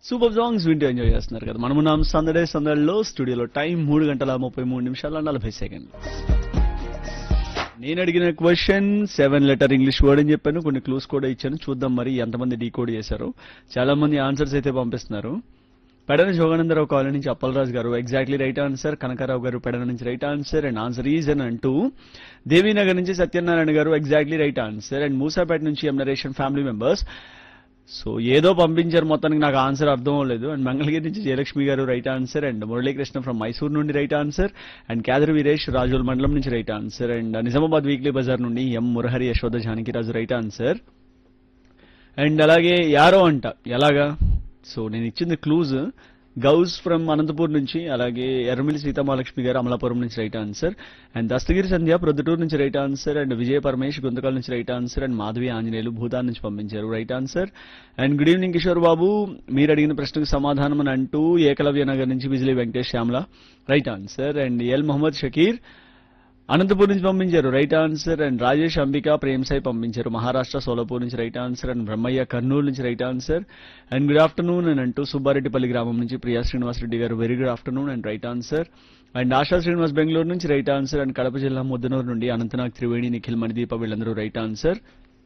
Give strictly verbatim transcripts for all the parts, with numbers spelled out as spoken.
Super songs వింటూ enjoy చేస్తున్నారు కదా. మనమున్నాం సందడే సందడిలో. స్టూడియోలో టైం మూడు గంటల ముప్పై మూడు నిమిషాల నలభై సెకండ్లు. నేను అడిగిన question seven letter English word అని చెప్పాను. కొన్ని క్లూస్ కూడా ఇచ్చాను. చూద్దాం మరి ఎంతమంది డీకోడ్ చేశారు. చాలా మంది ఆన్సర్స్ అయితే పంపిస్తున్నారు. పెడన జోగానందరావు కాలనీ నుంచి అప్పలరాజు గారు ఎగ్జాక్ట్లీ రైట్ ఆన్సర్. కనకారావు గారు పెడన నుంచి right answer. And answer is అని అంటూ దేవీనగర్ నుంచి సత్యనారాయణ గారు exactly right answer. And Moosapet నుంచి ఎం నరేషన్ ఫ్యామిలీ మెంబర్స్. సో ఏదో పంపించారు, మొత్తానికి నాకు ఆన్సర్ అర్థం అవ్వలేదు. అండ్ మంగళగిరి నుంచి జయలక్ష్మి గారు right answer. And Muralikrishna from Mysore నుండి right answer. And Kedar Veeresh Razole మండలం నుంచి right answer. And Nizamabad weekly Bazar నుండి ఎం Murahari Yashoda Janakiraju right answer. And అలాగే యారో అంట ఎలాగా. సో నేను ఇచ్చింది క్లూజ్. గౌస్ ఫ్రమ్ అనంతపూర్ నుంచి, అలాగే ఎర్రమిల్లి సీతామహాలక్ష్మి గారు అమలాపురం నుంచి రైట్ ఆన్సర్. అండ్ దస్తగిరి సంధ్య ప్రొద్దుటూరు నుంచి రైట్ ఆన్సర్. అండ్ విజయ పరమేష్ గుంతకల్ నుంచి right answer. And Madhavi Anjaneyulu Bhoodan నుంచి పంపించారు right answer. And good evening Kishore Babu, మీరు అడిగిన ప్రశ్నకు సమాధానం అని అంటూ ఏకలవ్య నగర్ నుంచి Bijli Venkatesh Shyamala right answer. And L Mohammed Shakir Anantapur నుంచి పంపించారు right answer. And Rajesh Ambika Prem Sai పంపించారు మహారాష్ట్ర సోలాపూర్ నుంచి right answer. And Brahmaiah Kurnool నుంచి right answer. And good afternoon అని అంటూ సుబ్బారెడ్డిపల్లి గ్రామం నుంచి ప్రియా శ్రీనివాస్ రెడ్డి గారు very good afternoon and right answer. And ASHA Srinivas Bengaluru నుంచి రైట్ ఆన్సర్. అండ్ కడప జిల్లా ముద్దనూరు నుండి అనంతనాగ్ త్రివేణి నిఖిల్ మణిదీప వీళ్ళందరూ రైట్ ఆన్సర్.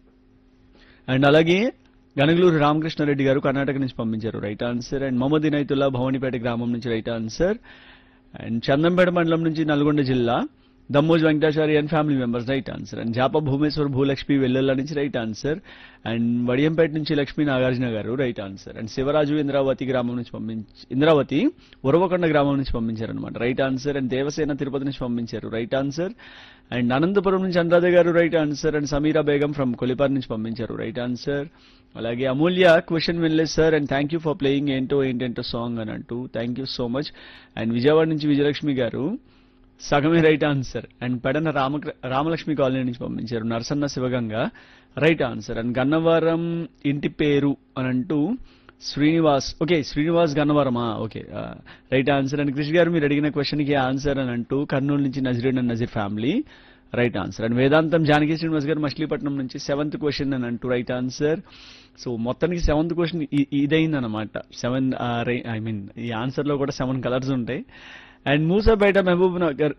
అండ్ అలాగే గనగలూరు రామకృష్ణారెడ్డి గారు కర్ణాటక నుంచి పంపించారు right answer. And Mohammed Inayatullah Bhavanipeta గ్రామం నుంచి రైట్ ఆన్సర్. అండ్ చందంపేట మండలం నుంచి నల్గొండ జిల్లా Dammoj Venkatachari and family members right answer. And జాప Bhumeshwar Bhulakshmi Vellella నుంచి రైట్ ఆన్సర్. అండ్ వడియంపేట నుంచి లక్ష్మీ నాగార్జున గారు right answer. And Shivaraju Indravati గ్రామం నుంచి పంపించి ఇంద్రావతి ఉరవకొండ గ్రామం నుంచి పంపించారు అనమాట right answer. And Devasena Tirupati నుంచి పంపించారు రైట్ ఆన్సర్. అండ్ అనంతపురం నుంచి అనురాధ గారు right answer. And Sameera Begum from Kolipar నుంచి పంపించారు రైట్ ఆన్సర్. అలాగే అమూల్య క్వశ్చన్ వినలేదు sir and thank you for playing ఏంటో ఏంటంటో సాంగ్ అని అంటూ thank you so much. And Vijayawada నుంచి విజయలక్ష్మి గారు సగమే right answer. And Pedana Rama Ramalakshmi colony నుంచి పంపించారు Narasanna Sivaganga right answer. And Gannavaram ఇంటి పేరు అని అంటూ Srinivas okay Srinivas గన్నవరమా okay right answer. And Krishna గారు మీరు అడిగిన క్వశ్చన్కి ఆన్సర్ అని అంటూ కర్నూలు నుంచి Nazreen and Nazir family right answer. And వేదాంతం జానకి శ్రీనివాస్ గారు మచిలీపట్నం నుంచి సెవెంత్ క్వశ్చన్ అని అంటూ రైట్ ఆన్సర్. సో మొత్తానికి seventh question ఇదైందనమాట. Seven I mean ఈ ఆన్సర్లో కూడా సెవెన్ కలర్స్ ఉంటాయి. అండ్ మూసాపేట మహబూబ్ నగర్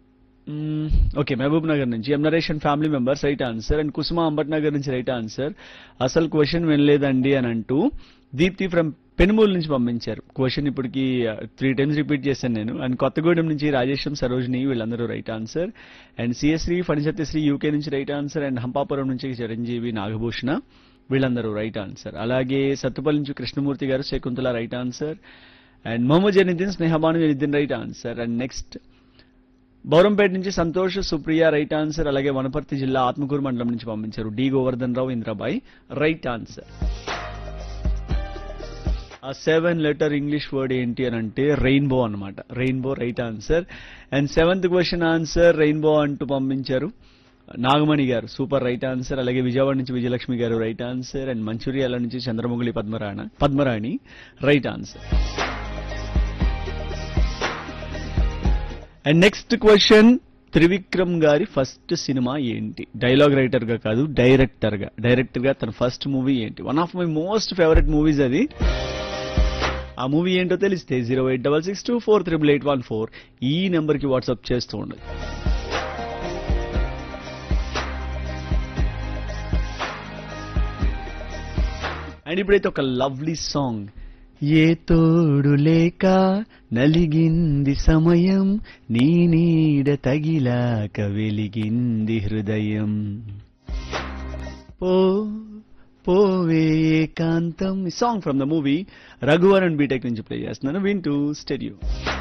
ఓకే మహబూబ్ నగర్ నుంచి ఎం narration family members right answer. And కుసుమ అంబట్ నగర్ నుంచి రైట్ ఆన్సర్. అసలు క్వశ్చన్ వినలేదండి అని అంటూ దీప్తి ఫ్రమ్ పెనుమూలు నుంచి పంపించారు. క్వశ్చన్ ఇప్పటికి త్రీ టైమ్స్ రిపీట్ చేశాను నేను. అండ్ కొత్తగూడెం నుంచి రాజేశం సరోజిని వీళ్ళందరూ right answer. And సిఎస్శ్రీ Phani Satyasri UK నుంచి రైట్ ఆన్సర్. అండ్ హంపాపురం నుంచి చిరంజీవి నాగభూషణ వీళ్ళందరూ రైట్ ఆన్సర్. అలాగే సత్తుపల్లి నుంచి కృష్ణమూర్తి గారు Shakuntala right answer. And Mohammed Janiddin Sneha Banu Janiddin right answer. And next Bowrampet నుంచి సంతోష్ సుప్రియ రైట్ ఆన్సర్. అలాగే వనపర్తి జిల్లా ఆత్మకూరు మండలం నుంచి పంపించారు డి గోవర్ధన్ రావు ఇంద్రాబాయ్ రైట్ ఆన్సర్. ఆ సెవెన్ లెటర్ ఇంగ్లీష్ వర్డ్ ఏంటి అని అంటే రెయిన్బో అనమాట. Rainbow right answer. And seventh question answer rainbow అంటూ పంపించారు నాగమణి గారు సూపర్ రైట్ ఆన్సర్. అలాగే విజయవాడ నుంచి విజయలక్ష్మి గారు రైట్ ఆన్సర్. అండ్ మంచిర్యాల నుంచి Chandramugili పద్మరాణ Padmarani right answer. And next question Trivikram గారి ఫస్ట్ సినిమా ఏంటి? డైలాగ్ రైటర్ గా కాదు డైరెక్టర్ గా. డైరెక్టర్ గా తన ఫస్ట్ మూవీ ఏంటి? One of my most favourite movies అది. ఆ మూవీ ఏంటో తెలిస్తే zero eight double six two four triple eight one four ఈ నెంబర్ కి వాట్సాప్ చేస్తూ ఉండదు. అండ్ ఇప్పుడైతే ఒక లవ్లీ సాంగ్. ఏ తోడు లేక నలిగింది సమయం నీ నీడ తగిలాక వెలిగింది హృదయం పో పోవే ఏకాంతం. Song from the movie Raghuvaran BTech నుంచి ప్లే చేస్తున్నాను. వింటూ స్టేడియో.